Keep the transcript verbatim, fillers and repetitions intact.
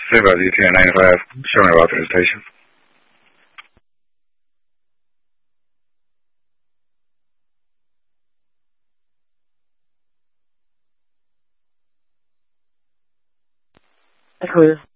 Save as U T N ninety-five, showing your authorization. Echo